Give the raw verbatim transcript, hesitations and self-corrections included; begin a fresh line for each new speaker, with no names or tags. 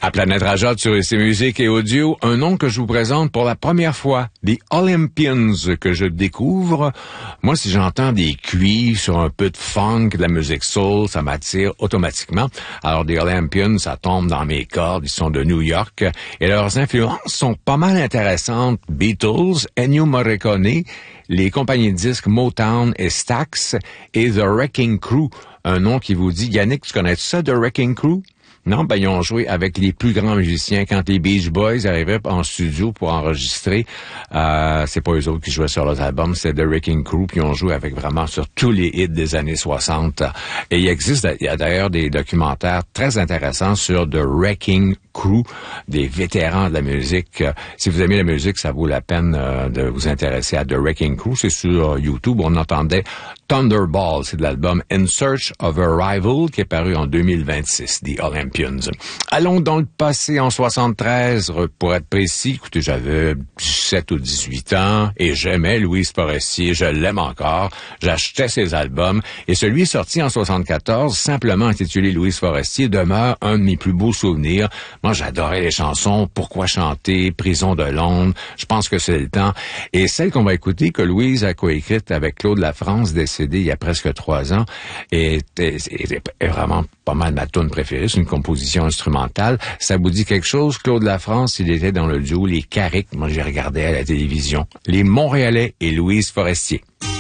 À Planète Rajot sur I C Musique et Audio, un nom que je vous présente pour la première fois, The Olympians, que je découvre. Moi, si j'entends des cuivres sur un peu de funk, de la musique soul, ça m'attire automatiquement. Alors, The Olympians, ça tombe dans mes cordes, ils sont de New York, et leurs influences sont pas mal intéressantes. Beatles, Ennio Morricone, les compagnies de disques Motown et Stax, et The Wrecking Crew, un nom qui vous dit, Yannick, tu connais ça, The Wrecking Crew? Non, ben ils ont joué avec les plus grands musiciens. Quand les Beach Boys arrivaient en studio pour enregistrer, euh, c'est pas eux autres qui jouaient sur leurs albums, c'est The Wrecking Crew, puis ils ont joué avec vraiment sur tous les hits des années soixante. Et il existe, il y a d'ailleurs des documentaires très intéressants sur The Wrecking Crew, des vétérans de la musique. Si vous aimez la musique, ça vaut la peine euh, de vous intéresser à The Wrecking Crew. C'est sur YouTube. On entendait Thunderball, c'est de l'album In Search of a Rival qui est paru en deux mille vingt-six, The Olympians. Allons dans le passé en soixante-treize, pour être précis. Écoutez, j'avais dix-sept ou dix-huit ans et j'aimais Louise Forestier, je l'aime encore. J'achetais ses albums et celui sorti en soixante-quatorze, simplement intitulé Louise Forestier, demeure un de mes plus beaux souvenirs. Moi, j'adorais les chansons Pourquoi chanter, Prison de Londres, Je pense que c'est le temps. Et celle qu'on va écouter, que Louise a coécrite avec Claude Lafrance, décédé il y a presque trois ans, est, est, est, est vraiment pas mal ma tune préférée. C'est une composition instrumentale. Ça vous dit quelque chose? Claude Lafrance, il était dans le duo Les Carrick. Moi, j'ai regardé à la télévision. Les Montréalais et Louise Forestier.